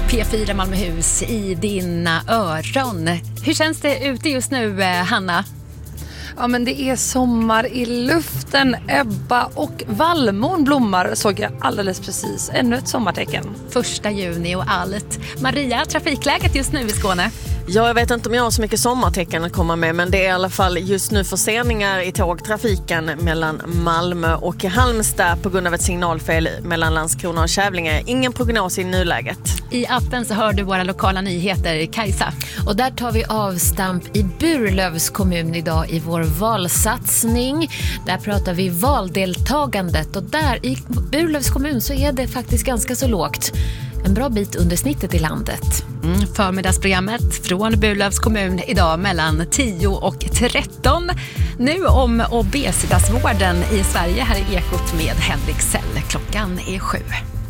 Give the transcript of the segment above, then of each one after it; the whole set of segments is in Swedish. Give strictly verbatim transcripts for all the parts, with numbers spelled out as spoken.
P fyra Malmöhus i dina öron. Hur känns det ute just nu, Hanna? Ja, men det är sommar i luften. Ebba och vallmon blommar, såg jag alldeles precis. Ännu ett sommartecken. Första juni och allt. Maria, trafikläget just nu i Skåne? Ja, jag vet inte om jag har så mycket sommartecken att komma med, men det är i alla fall just nu förseningar i tågtrafiken mellan Malmö och Halmstad på grund av ett signalfel mellan Landskrona och Kävlinge. Ingen prognos i nuläget. I appen så hör du våra lokala nyheter, Kajsa. Och där tar vi avstamp i Burlövs kommun idag i vår valsatsning. Där pratar vi valdeltagandet och där i Burlövs kommun så är det faktiskt ganska så lågt. En bra bit under snittet i landet. Mm, förmiddagsprogrammet från Burlövs kommun idag mellan tio och tretton. Nu om obesitasvården i Sverige. Här är Ekot med Henrik Sell. Klockan är sju.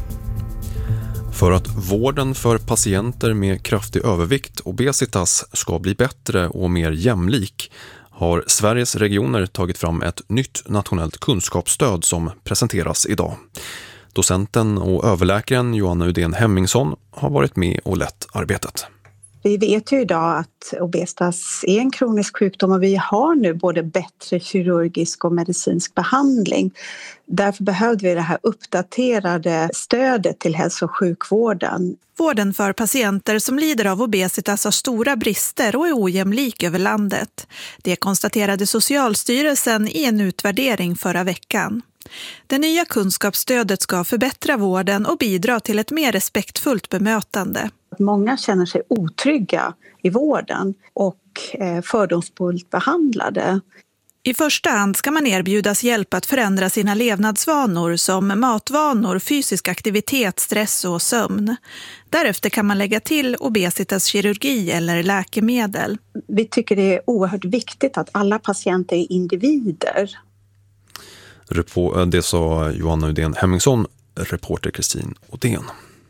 För att vården för patienter med kraftig övervikt, obesitas, ska bli bättre och mer jämlik har Sveriges regioner tagit fram ett nytt nationellt kunskapsstöd som presenteras idag. Docenten och överläkaren Johanna Udén Hemmingsson har varit med och lett arbetet. Vi vet ju idag att obesitas är en kronisk sjukdom och vi har nu både bättre kirurgisk och medicinsk behandling. Därför behövde vi det här uppdaterade stödet till hälso- och sjukvården. Vården för patienter som lider av obesitas har stora brister och är ojämlik över landet. Det konstaterade Socialstyrelsen i en utvärdering förra veckan. Det nya kunskapsstödet ska förbättra vården och bidra till ett mer respektfullt bemötande. Många känner sig otrygga i vården och fördomsfullt behandlade. I första hand ska man erbjudas hjälp att förändra sina levnadsvanor som matvanor, fysisk aktivitet, stress och sömn. Därefter kan man lägga till obesitaskirurgi eller läkemedel. Vi tycker det är oerhört viktigt att alla patienter är individer. Det sa Johanna Udén Hemmingsson, reporter Kristin Odén.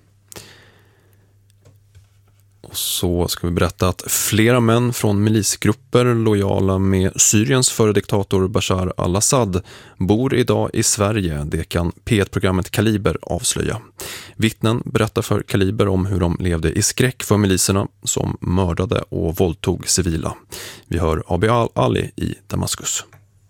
Och så ska vi berätta att flera män från milisgrupper lojala med Syriens före diktator Bashar al-Assad bor idag i Sverige. Det kan P ett-programmet Kaliber avslöja. Vittnen berättar för Kaliber om hur de levde i skräck för miliserna som mördade och våldtog civila. Vi hör Abi Ali i Damaskus.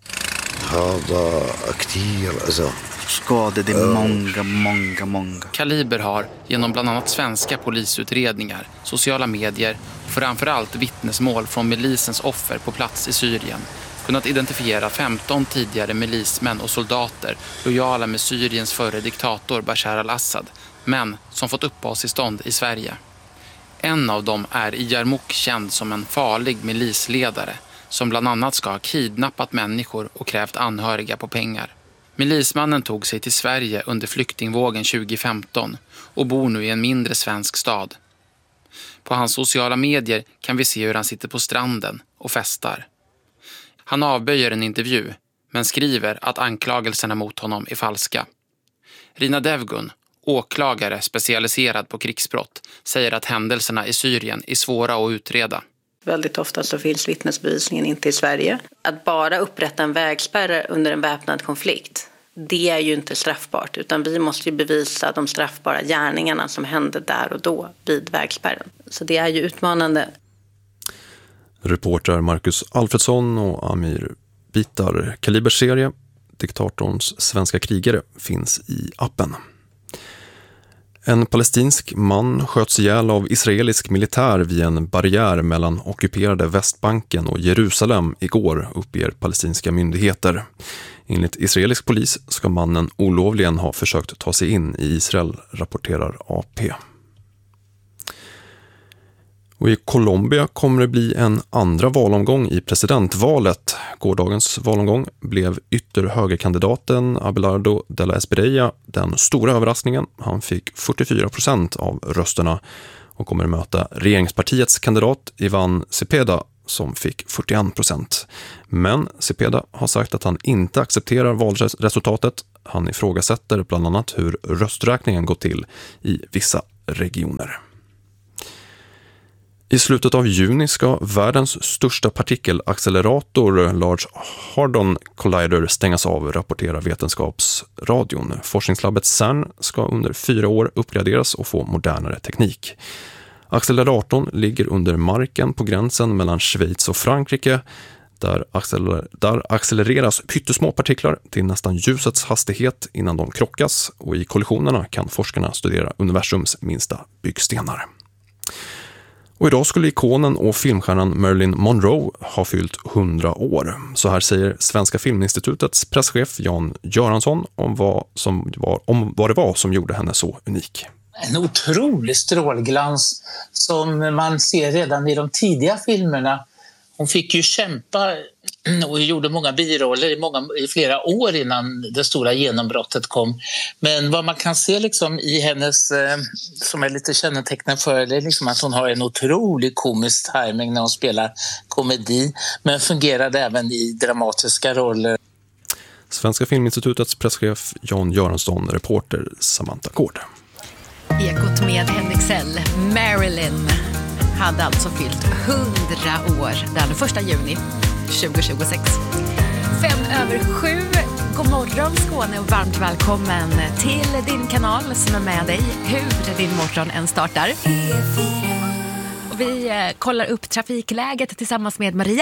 Skadade många, många, många. Kaliber har genom bland annat svenska polisutredningar, sociala medier och framförallt vittnesmål från milisens offer på plats i Syrien kunnat identifiera femton tidigare milismän och soldater lojala med Syriens förre diktator Bashar al-Assad, men som fått uppehållstillstånd i Sverige. En av dem är i Yarmouk känd som en farlig milisledare som bland annat ska ha kidnappat människor och krävt anhöriga på pengar. Milismannen tog sig till Sverige under flyktingvågen tjugo femton och bor nu i en mindre svensk stad. På hans sociala medier kan vi se hur han sitter på stranden och festar. Han avböjer en intervju men skriver att anklagelserna mot honom är falska. Rina Devgun, åklagare specialiserad på krigsbrott, säger att händelserna i Syrien är svåra att utreda. Väldigt ofta så finns vittnesbevisningen inte i Sverige. Att bara upprätta en vägspärr under en väpnad konflikt, det är ju inte straffbart. Utan vi måste ju bevisa de straffbara gärningarna som hände där och då vid vägspärren. Så det är ju utmanande. Reporter Marcus Alfredsson och Amir Bitar. Kalibers serie Diktatorns svenska krigare finns i appen. En palestinsk man sköts ihjäl av israelisk militär vid en barriär mellan ockuperade Västbanken och Jerusalem igår, uppger palestinska myndigheter. Enligt israelisk polis ska mannen olovligen ha försökt ta sig in i Israel, rapporterar A P. Och i Colombia kommer det bli en andra valomgång i presidentvalet. Gårdagens valomgång blev ytterhögerkandidaten Abelardo de la Espriella den stora överraskningen. Han fick fyrtiofyra procent av rösterna och kommer möta regeringspartiets kandidat Ivan Cepeda som fick fyrtioen procent. Men Cepeda har sagt att han inte accepterar valresultatet. Han ifrågasätter bland annat hur rösträkningen går till i vissa regioner. I slutet av juni ska världens största partikelaccelerator Large Hadron Collider stängas av, rapporterar Vetenskapsradion. Forskningslabbet CERN ska under fyra år uppgraderas och få modernare teknik. Acceleratorn ligger under marken på gränsen mellan Schweiz och Frankrike. Där, accelerer- där accelereras pyttesmå partiklar till nästan ljusets hastighet innan de krockas, och i kollisionerna kan forskarna studera universums minsta byggstenar. Och idag skulle ikonen och filmstjärnan Marilyn Monroe ha fyllt hundra år. Så här säger Svenska Filminstitutets presschef Jan Göransson om vad, som var, om vad det var som gjorde henne så unik. En otrolig strålglans som man ser redan i de tidiga filmerna. Hon fick ju kämpa och gjorde många biroller i, många, i flera år innan det stora genombrottet kom. Men vad man kan se liksom i hennes, eh, som är lite kännetecknande för det, är liksom att hon har en otrolig komisk timing när hon spelar komedi, men fungerade även i dramatiska roller. Svenska Filminstitutets presschef Jan Göransson, reporter Samantha Gård. Ekot med Henrik Sell. Marilyn hade alltså fyllt hundra år den första juni tjugohundratjugosex. Fem över sju. God morgon Skåne och varmt välkommen till din kanal som är med dig hur din morgon än startar. Och vi kollar upp trafikläget tillsammans med Maria.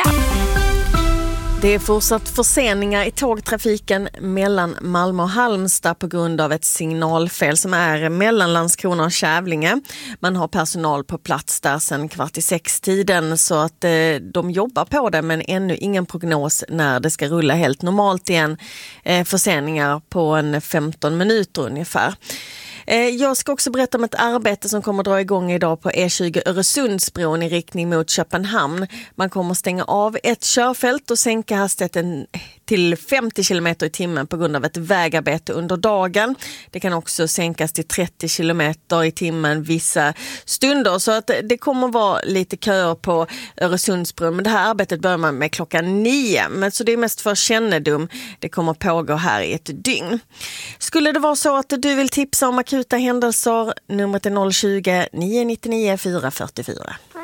Det är fortsatt förseningar i tågtrafiken mellan Malmö och Halmstad på grund av ett signalfel som är mellan Landskrona och Kävlinge. Man har personal på plats där sedan kvart i sex tiden, så att eh, de jobbar på det, men ännu ingen prognos när det ska rulla helt normalt igen. Eh, förseningar på en femton minuter ungefär. Jag ska också berätta om ett arbete som kommer att dra igång idag på E tjugo Öresundsbron i riktning mot Köpenhamn. Man kommer att stänga av ett körfält och sänka hastigheten till femtio kilometer i timmen på grund av ett vägarbete under dagen. Det kan också sänkas till trettio kilometer i timmen vissa stunder, så att det kommer att vara lite köer på Öresundsbron. Men det här arbetet börjar man med klockan nio, men så det är mest för kännedom. Det kommer att pågå här i ett dygn. Skulle det vara så att du vill tipsa om akuta händelser, numret är noll tjugo, nio nio nio, fyra fyra fyra.